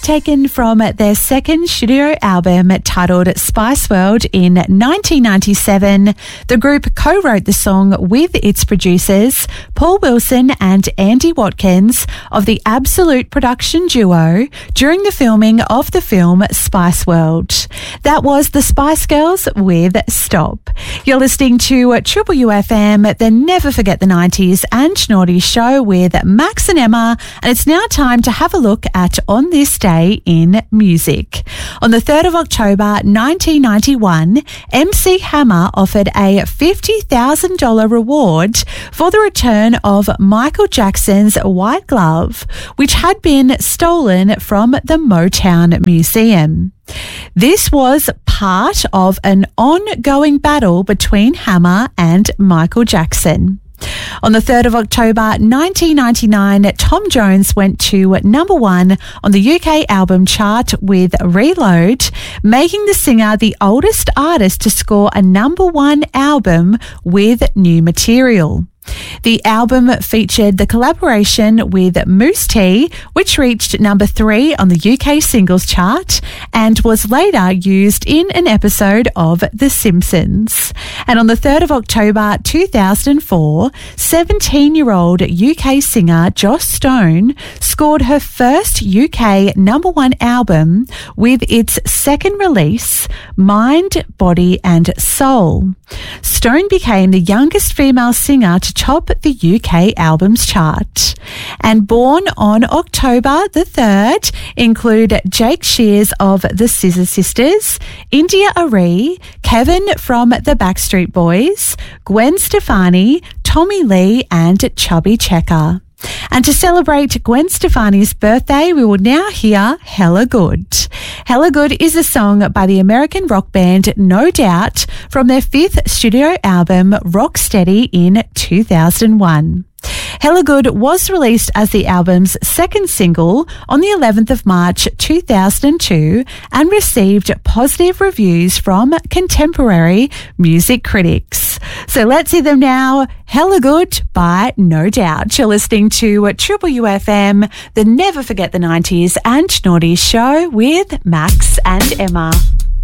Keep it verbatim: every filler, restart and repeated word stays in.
Taken from their second studio album titled Spice World in nineteen ninety-seven, the group co-wrote the song with its producers, Paul Wilson and Andy Watkins of the Absolute production duo during the filming of the film Spice World. That was the Spice Girls with Stop. You're listening to Triple U F M, the Never Forget the nineties and Naughty show with Max and Emma, and it's now time to have a look at On This Day in music. On the third of October nineteen ninety-one, M C Hammer offered a fifty thousand dollars reward for the return of Michael Jackson's White Glove, which had been stolen from the Motown Museum. This was part of an ongoing battle between Hammer and Michael Jackson. On the third of October nineteen ninety-nine, Tom Jones went to number one on the U K album chart with Reload, making the singer the oldest artist to score a number one album with new material. The album featured the collaboration with Mousse T, which reached number three on the U K singles chart and was later used in an episode of The Simpsons. And on the third of October two thousand four, seventeen-year-old U K singer Joss Stone scored her first U K number one album with its second release, Mind, Body and Soul. Stone became the youngest female singer to top the U K albums chart. And born on October the third include Jake Shears of the Scissor Sisters, India Arie, Kevin from the Backstreet Boys, Gwen Stefani, Tommy Lee and Chubby Checker. And to celebrate Gwen Stefani's birthday, we will now hear Hella Good. Hella Good is a song by the American rock band No Doubt from their fifth studio album Rocksteady in two thousand one. Hella Good was released as the album's second single on the eleventh of March two thousand two and received positive reviews from contemporary music critics. So let's hear them now. Hella Good by No Doubt. You're listening to Triple U F M, the Never Forget the nineties and Naughty show with Max and Emma.